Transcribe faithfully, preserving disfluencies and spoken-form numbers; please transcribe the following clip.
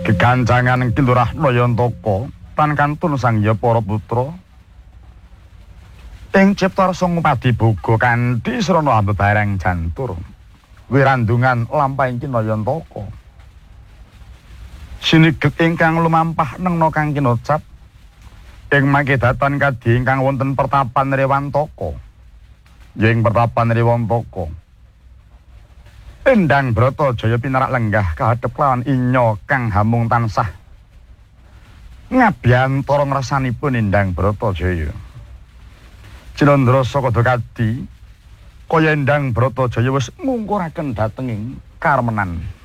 Keganjangan Kilurah Nayantaka tan kantun sangya para putra ing ciptarsa ngupadi boga kanthi srana ambebareng jantur wirandungan lampahing Kinayantaka sinigek ingkang lumampah nengna kang kinocap ing makedatan kadhi ingkang wonten pertapan Rewantaka ing pertapan Rewantaka Endang Bratajaya pinarak lenggah kahadhep lawan inya kang hamung tansah ngabyantara ngrasanipun Endang Bratajaya Cinandra saka Drakadi kaya Endang Bratajaya wis ngungkuraken dhatenging karmenan